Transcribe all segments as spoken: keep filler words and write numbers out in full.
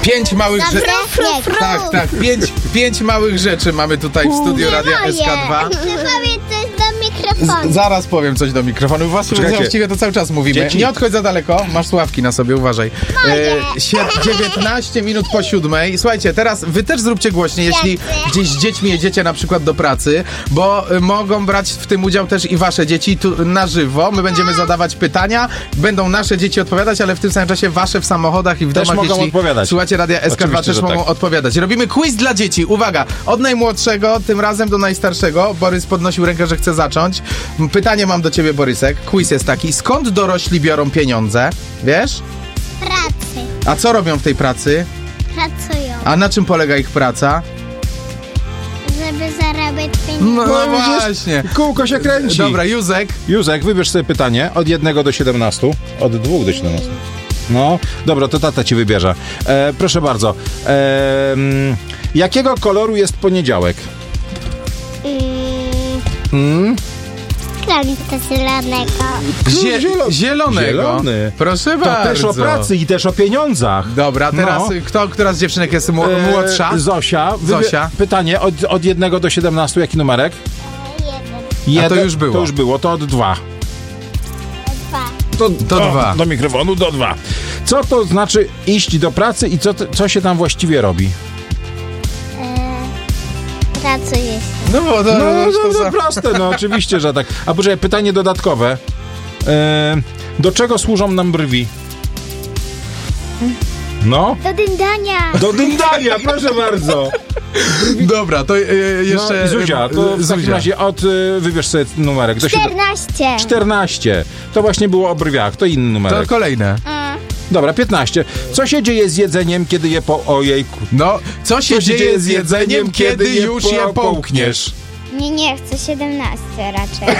Pięć małych rzeczy. Nie, Tak, tak, pięć, pięć małych rzeczy mamy tutaj w studiu Radia S K dwa. Chcę powiedzieć coś do mikrofonu. Z, zaraz powiem coś do mikrofonu. Właściwie, Czekajcie. właściwie to cały czas mówimy. Dzieci. Nie odchodź za daleko, masz słuchawki na sobie, uważaj. Moje. sie- dziewiętnaście minut po siódmej. Słuchajcie, teraz wy też zróbcie głośniej, jeśli Dzieci. gdzieś z dziećmi jedziecie na przykład do pracy, bo y, mogą brać w tym udział też i wasze dzieci tu na żywo. My będziemy zadawać pytania, będą nasze dzieci odpowiadać, ale w tym samym czasie wasze w samochodach i w Też domach, mogą jeśli odpowiadać. słuchacie Radia S K dwa, Oczywiście, też że mogą tak. odpowiadać. Robimy quiz dla dzieci. Uwaga, od najmłodszego, tym razem do najstarszego. Borys podnosił rękę, że chce zacząć. Pytanie mam do ciebie, Borysek. Quiz jest taki. Skąd dorośli biorą pieniądze? Wiesz? Pracy. A co robią w tej pracy? Pracują, A na czym polega ich praca? żeby zarabiać pieniądze. No, widzisz? właśnie. Kółko się kręci. Dobra, Józek. Józek, wybierz sobie pytanie od jednego do siedemnastu. Od dwóch do siedemnastu. No, dobra, to tata ci wybierze. E, proszę bardzo. E, mm, jakiego koloru jest poniedziałek? Mm, Mm? Kremista zielonego. Zie- zielo- zielonego. Zielony. Proszę To bardzo. też o pracy i też o pieniądzach. Dobra, teraz No. kto, która z dziewczynek jest mł- młodsza? E, Zosia. Wybie- Zosia. Pytanie od, od jednego do siedemnastu, jaki numerek? Jeden, A to już było. To już było, to od dwa. dwa. To, To o, dwa. Do mikrofonu, do dwa. Co to znaczy iść do pracy i co, to- co się tam właściwie robi? E, pracujesz. No, bo to, No, to, no, to, no proste, no oczywiście, że tak. A poczekaj, pytanie dodatkowe. E, do czego służą nam brwi? No? Do dyndania. Do dyndania, proszę bardzo. Dobra, to e, jeszcze... No, Zuzia, to w takim Zuzia. razie od, e, wybierz sobie numerek. Do siedem- czternaście. czternaście. To właśnie było o brwiach, to inny To numerek. kolejne. Mm. Dobra, piętnaście. Co się dzieje z jedzeniem, kiedy je po... Ojejku. No, co się, Co się dzieje z jedzeniem, kiedy już je po- połkniesz? Nie, nie chcę siedemnaście raczej.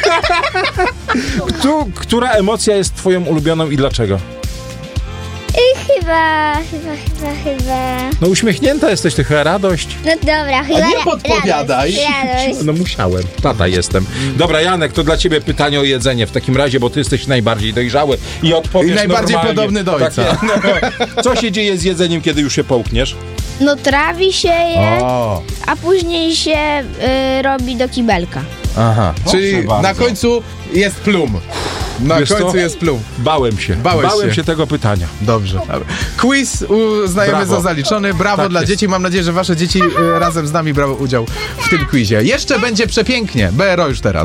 Tu, która emocja jest twoją ulubioną i dlaczego? I chyba, chyba, chyba, chyba... No uśmiechnięta jesteś, ty chyba radość. No dobra, chyba... nie ra- podpowiadaj. Radość, radość. No musiałem. Tata jestem. Dobra, Janek, to dla ciebie pytanie o jedzenie w takim razie, bo ty jesteś najbardziej dojrzały i odpowiesz I najbardziej normalnie. podobny do ojca. Tak, no. Co się dzieje z jedzeniem, kiedy już się połkniesz? No trawi się je, O, a później się y, robi do kibelka. aha. Proszę Czyli bardzo. na końcu jest plum. Na Wiesz końcu co? jest plum. Bałem się. Bałeś Bałem się. się tego pytania. Dobrze. Dobra. Quiz uznajemy Brawo. za zaliczony. Brawo Tak dla jest. dzieci. Mam nadzieję, że wasze dzieci e, razem z nami brały udział w tym quizie. Jeszcze będzie przepięknie. B R O już teraz.